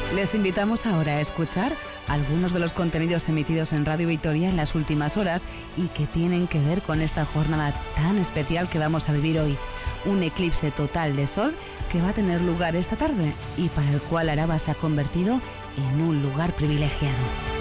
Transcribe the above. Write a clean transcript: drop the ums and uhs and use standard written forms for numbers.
Les invitamos ahora a escuchar algunos de los contenidos emitidos en Radio Vitoria en las últimas horas y que tienen que ver con esta jornada tan especial que vamos a vivir hoy. Un eclipse total de sol que va a tener lugar esta tarde y para el cual Araba se ha convertido en un lugar privilegiado.